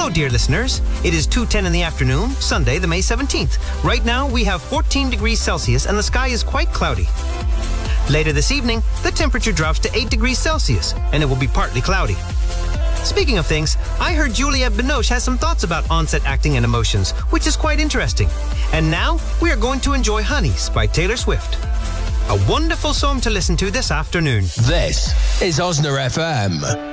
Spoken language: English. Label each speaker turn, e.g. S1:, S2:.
S1: Hello, dear listeners. It is 2:10 in the afternoon, Sunday, the May 17th. Right now, we have 14 degrees Celsius and the sky is quite cloudy. Later this evening, the temperature drops to 8 degrees Celsius and it will be partly cloudy. Speaking of things, I heard Juliette Binoche has some thoughts about onset acting and emotions, which is quite interesting. And now, we are going to enjoy Honeys by Taylor Swift. A wonderful song to listen to this afternoon.
S2: This is Osna FM.